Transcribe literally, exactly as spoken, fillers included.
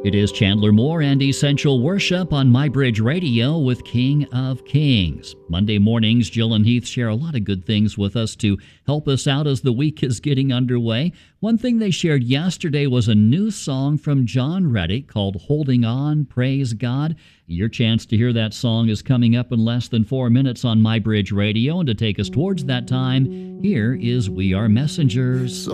It is Chandler Moore and Essential Worship on MyBridge Radio with King of Kings. Monday mornings, Jill and Heath share a lot of good things with us to help us out as the week is getting underway. One thing they shared yesterday was a new song from John Reddick called Holding On, Praise God. Your chance to hear that song is coming up in less than four minutes on MyBridge Radio. And to take us towards that time, here is We Are Messengers.